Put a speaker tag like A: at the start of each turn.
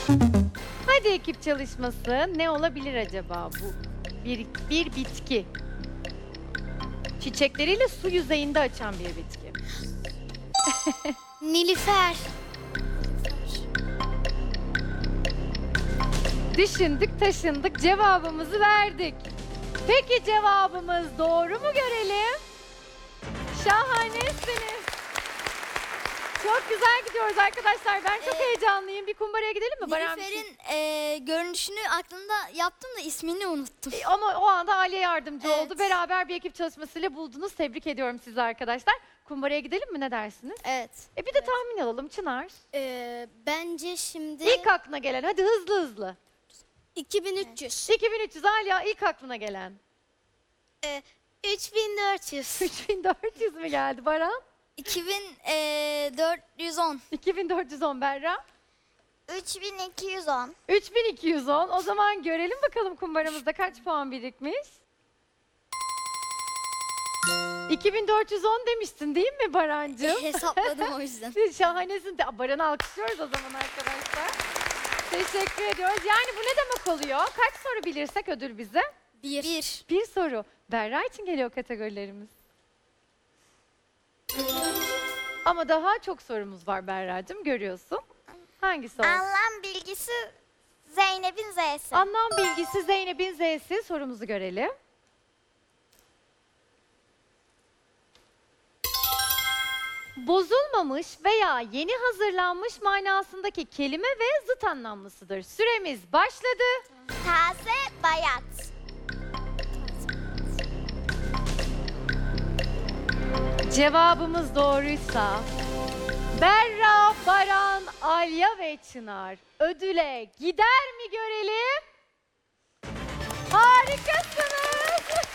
A: Hadi ekip çalışması. Ne olabilir acaba bu? Bir bitki. Çiçekleriyle su yüzeyinde açan bir bitki.
B: Nilüfer.
A: Düşündük, taşındık, cevabımızı verdik. Peki cevabımız doğru mu görelim? Şahanesiniz. Çok güzel gidiyoruz arkadaşlar. Ben çok heyecanlıyım. Bir kumbaraya gidelim mi? Baran bir şey-
B: Nilüfer'in görünüşünü aklımda yaptım da ismini unuttum.
A: Ama o anda Aliye yardımcı
B: Evet.
A: oldu. Beraber bir ekip çalışmasıyla buldunuz. Tebrik ediyorum sizi arkadaşlar. Kumbaraya gidelim mi? Ne dersiniz?
B: Evet.
A: Bir de tahmin alalım Çınar.
B: Bence şimdi
A: İlk aklına gelen. Hadi hızlı hızlı.
B: 2300.
A: 2300 Aliye ilk aklına gelen.
B: 3400.
A: 3400 mü geldi Baran?
B: 2410.
A: 2410 Berra.
B: 3210.
A: 3210. O zaman görelim bakalım kumbaramızda kaç puan birikmiş? 2410 demiştin değil mi Barancığım?
B: Hesapladım o yüzden.
A: Şahanesin. Baran'ı alkışlıyoruz o zaman arkadaşlar. Teşekkür ediyoruz. Yani bu ne demek oluyor? Kaç soru bilirsek ödül bize?
B: 1.
A: Bir soru. Berra için geliyor kategorilerimiz. Ama daha çok sorumuz var Berra'cığım, görüyorsun. Hangisi o?
B: Anlam bilgisi Zeynep'in Z'si.
A: Anlam bilgisi Zeynep'in Z'si. Sorumuzu görelim. Bozulmamış veya yeni hazırlanmış manasındaki kelime ve zıt anlamlısıdır. Süremiz başladı.
B: Taze bayat.
A: Cevabımız doğruysa Berra, Baran, Alya ve Çınar ödüle gider mi görelim?